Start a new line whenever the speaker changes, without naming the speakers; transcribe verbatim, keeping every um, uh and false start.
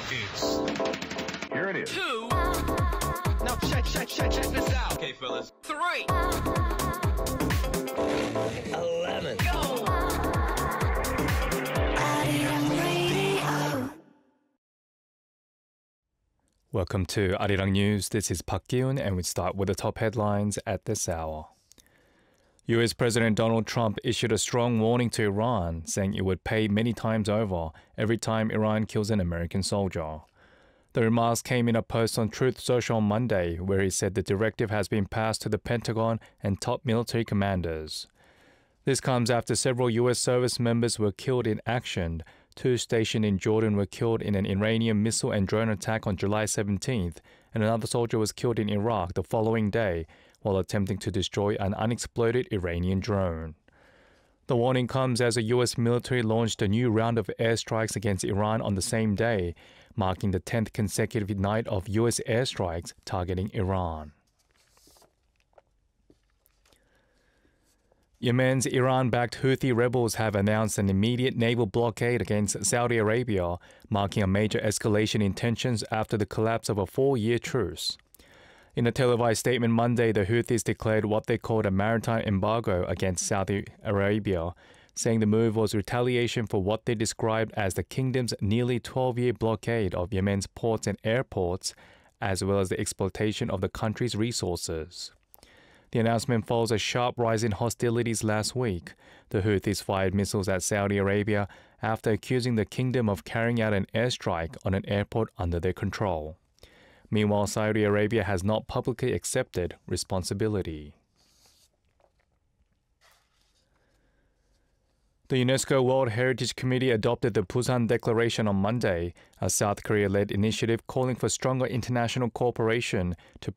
It's
Here it is.
Two. Now check, check, check, check this out. Okay, fellas. Three. Eleven. Go.
Welcome to Arirang News. This is Park Gi-un, and we start with the top headlines at this hour. U S President Donald Trump issued a strong warning to Iran, saying it would pay many times over every time Iran kills an American soldier. The remarks came in a post on Truth Social on Monday, where he said the directive has been passed to the Pentagon and top military commanders. This comes after several U S service members were killed in action. Two stationed in Jordan were killed in an Iranian missile and drone attack on July seventeenth, and another soldier was killed in Iraq the following day while attempting to destroy an unexploded Iranian drone. The warning comes as the U S military launched a new round of airstrikes against Iran on the same day, marking the tenth consecutive night of U S airstrikes targeting Iran. Yemen's Iran-backed Houthi rebels have announced an immediate naval blockade against Saudi Arabia, marking a major escalation in tensions after the collapse of a four-year truce. In a televised statement Monday, the Houthis declared what they called a maritime embargo against Saudi Arabia, saying the move was retaliation for what they described as the kingdom's nearly twelve-year blockade of Yemen's ports and airports, as well as the exploitation of the country's resources. The announcement follows a sharp rise in hostilities last week. The Houthis fired missiles at Saudi Arabia after accusing the kingdom of carrying out an airstrike on an airport under their control. Meanwhile, Saudi Arabia has not publicly accepted responsibility. The UNESCO World Heritage Committee adopted the Busan Declaration on Monday, a South Korea-led initiative calling for stronger international cooperation to